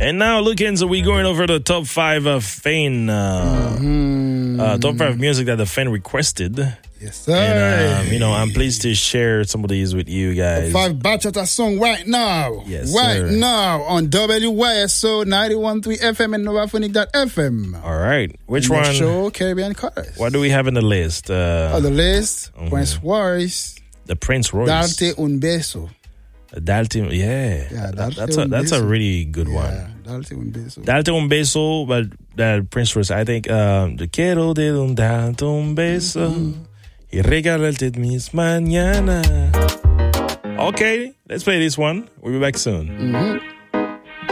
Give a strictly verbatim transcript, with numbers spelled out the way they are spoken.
And now, look, Enzo, we're going over the top five of fan, uh, mm-hmm. uh, top five music that the fan requested. Yes, sir. And, um, you know, I'm pleased to share some of these with you guys. Five bachata song right now. Yes, Right sir. now on W Y S O ninety-one point three F M and Novaphonic dot F M. All right. Which Next one? show, Caribbean Colors. What do we have in the list? Uh, on the list, mm-hmm. Prince Royce. The Prince Royce. Dalte un beso. Dalte, yeah. Yeah, that, Dalte that's a un that's a beso. really good Yeah, one. Dalte un beso. Dalte un beso, but that Prince Royce, I think, um, the quiero de un dalte un beso. Mm-hmm. Y regalarte mis mañanas. Okay, let's play this one. We'll be back soon. Mm-hmm.